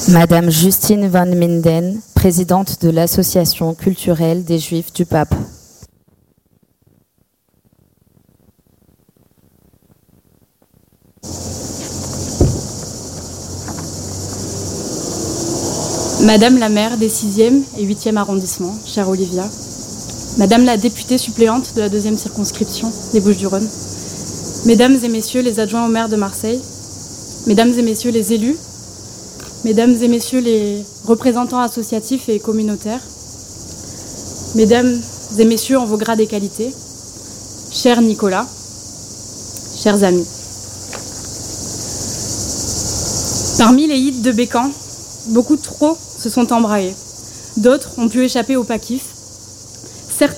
Madame Justine Van Minden, présidente de l'Association culturelle des Juifs du Pape. Madame la maire des 6e et 8e arrondissements, chère Olivia. Madame la députée suppléante de la 2e circonscription des Bouches-du-Rhône. Mesdames et messieurs les adjoints au maire de Marseille. Mesdames et messieurs les élus. Mesdames et messieurs les représentants associatifs et communautaires. Mesdames et messieurs en vos grades et qualités. Cher Nicolas. Chers amis. Parmi les hits de Bécan, beaucoup trop se sont embrayés. D'autres ont pu échapper au paquif